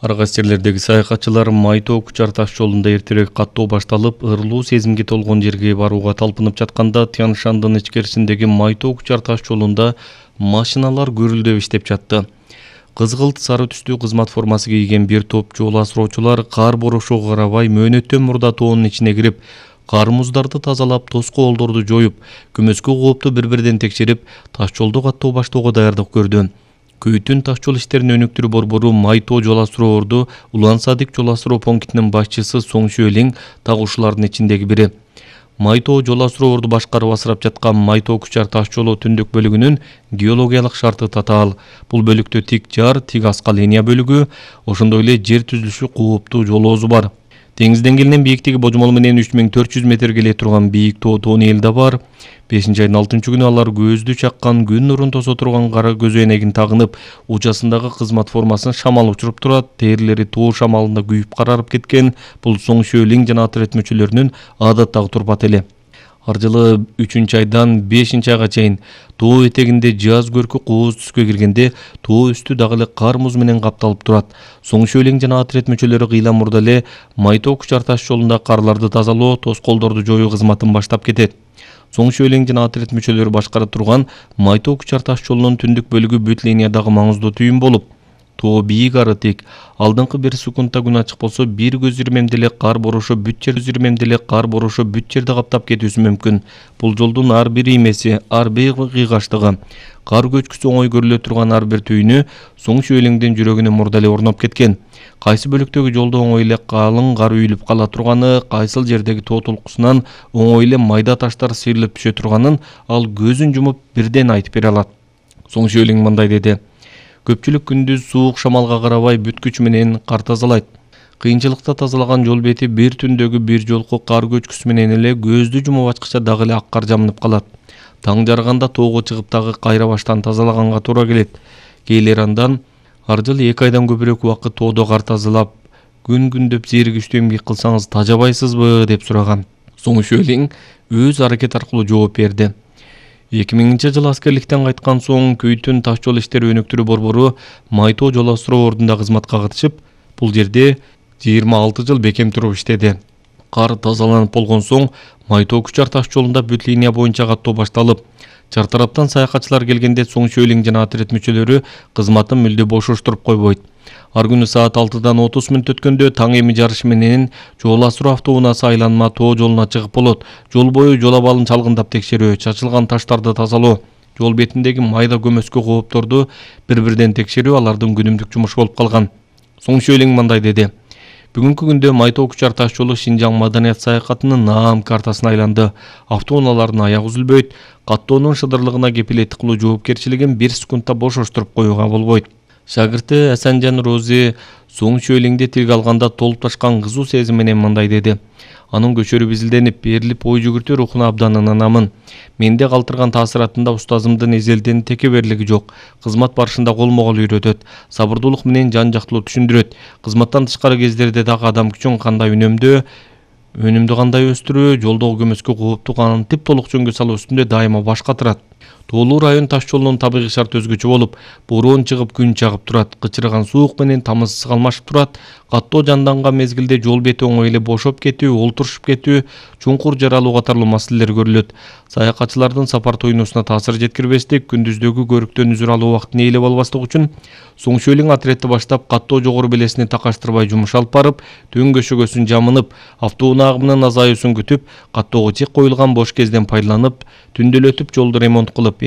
Аргас жерлердеги саякатчылар Майтоо Кучар таш жолунда эртерээк каттоо башталып, ырылуу сезимге толгон жерге барууга талпынып жатканда Тянь-Шандын ичкерисиндеги Майтоо Кучар таш жолунда машиналар гүрүлдөп иштеп жатты. Кызгылт сары түстүү кызмат формасы кийген бир топ жол асыроочулар кар борошого карабай мөөнөттөн мурда тоонун ичине кирип, кар муздарды тазалап, тоскоолдорду жоюп, көмөскө коопту бири-бирден текшерип, таш жолду каттоо баштоого даярдык көрдү. Көйтүн таш жол иштерин өнүктүрүү борбору Майтоо жол асыроорду Улан Садик жол асыроо пунктинин башчысы Соң Шөөлиң тагуушулардын ичиндеги бири. Майтоо жол асыроорду башкарып асырап жаткан Майтоо Кучар таш жолу түндүк бөлүгүнүн геологиялык шарты татаал. Бул бөлүктө тик жар, тик аска линия бөлүгү, ошондой эле жер түзүлүшү кооптуу жол оозу бар. Деңиз деңгээлинин бийиктиги божомол менен 3400 метрге эле турган бийик тоо Тоонел да бар. 5-айдын 6-күнү алар көздү чаккан күн нурун тосо турган кара көзөөнегин тагынып, учасындагы кызмат формасын шамал учуруп турат, терилери тоо шамалында күйүп карарып кеткен. Бул Соң Шөөлиң жана отряд мүчөлөрүнүн адаттагы турпаты эле. Ар жылы 3-айдан 5-айга чейин тоо этегинде жаз көркү кооз түскө киргенде тоо үстү дагы эле кар муз менен капталып турат. Соң Шөөлиң жана отряд мүчөлөрү кыйла мурда эле Майтоо Кучар таш жолунда карларды тазалоо, тоскоолдорду жоюу кызматын баштап кетет. Соң Шөөлиң жана отряд мүчөлөрү башкарып турган Майтоо Кучар таш жолунун түндүк бөлүгү бүт линиядагы маңыздуу түйүн болуп, тоо бийик ары тик. Алдыңкы 1 секундта күн ачык болсо, бир көз ирмемде эле кар борошо бүт жерди каптап кетүүсү мүмкүн. Бул жолдун ар бир иймеси, ар бир кыйгаштыгы, кар көчкүсү оңой көрүлө турган ар бир түйүнү Соң Шөөлиңдин жүрөгүнө мурда эле орноп кеткен. Кайсы бөлүктөгү жолдо оңой эле калың кар үйүлүп кала турганы, кайсыл жердеги тоо толкусунан оңой эле майда таштар сыйрылып түшө турганын ал көзүн жумуп бирден айтып бере алат. Соң Шөөлиң мындай деди: көпчүлүк күндүз суук шамалга карабай бүт күчү менен кар тазалайт. Кыйынчылыкта тазалаган жол бети бир түндөгү бир жолку кар көчкүсү менен эле көздү жумуп ачкыча дагы эле ак кар жамынып калат. Таң жарганда тоого чыгып дагы кайра баштан тазалаганга туура келет. Кээлер андан ар жылы 2 айдан көбүрөөк убакыт тоодо кар тазалап, күндөп зээригиштүү эмгек кылсаңыз тажабайсызбы деп сураган. Соң Шөөлиң өз аракет аркылуу жооп берди. 2000-жылы аскерликтен кайткан соң Көйтүн таш жол иштери өнүктүрүү борбору Майтоо жол асыроо ордунда кызматка катышып, бул жерде 26 жыл бекем туруп иштеди. Кар тазаланып болгон соң Майтоо Кучар таш жолунда бүт линия боюнча каттоо башталып, чар тараптан саякатчылар келгенде Соң Шөөлиң жана отряд мүчөлөрү кызматын мүлдө бошоштуруп койбойт. Ар күнү саат 6-дан 30 мүнөт өткөндө таң эми жарышы менен жол асыруу автоунаасы айланма тоо жолуна чыгып болот. Жол бою жол абалын чалгындап текшерүү, чачылган таштарды тазалоо, жол бетиндеги майда көмөскө коопторду бири-бирден текшерүү алардын күнүмдүк жумушу болуп калган. Соң Шөөлиң мындай деди: бүгүнкү күндө Майтоо Кучар таш жолу Шинжаң маданият саякатынын наам картасына айланды. Автоунаалардын аягы үзүлбөйт, каттоонун шыдырлыгына кепилеттик кылуу жоопкерчилигин 1 секундта бошоштуруп коюуга болбойт. Шагырты Асанжан Рози Соң Шөөлиңди тилге алганда толуп ташкан кызуу сезим менен мындай деди: анын көчөрү бизилденип, берилип ой жүгүртүү рухуна абдан ынанамын. Менде калтырган таасиратында устазымдын эзелден текеберлиги жок. Кызмат барышында колмо-кол үйрөтөт, сабырдуулук менен жан жактылуу түшүндүрөт. Кызматтан тышкары кездерде дагы адам күчүн кандай өнүмдү кандай өстүрүү, жолдогу көмөскө коопту кантип толук жөнгө салуу үстүндө дайыма баш катырат. Тоолуу район таш жолунун табигый шарты өзгөчө болуп, бороон чыгып күн чагып турат, кычыраган суук менен тамыз алмашып турат. Каттоо жанданган мезгилде жол бети оңой эле бошоп кетүү, олтурушуп кетүү, чуңкур жаралуу катарлуу маселелер көрүлөт. Саякатчылардын сапар туйнусуна таасир жеткирбестик, күндүздөгү көрүктөн үзүр алуу убактын ээлеп албастык үчүн Соң Шөөлиң отрядты баштап каттоо жогору белесини такаштырбай жумуш алып барып, түн көшөгөсүн жамынып, автоунаа агымынын азаюусун күтүп, каттоого чек коюлган бош кезден пайдаланып, түндөлөтүп жолду ремонт кылып,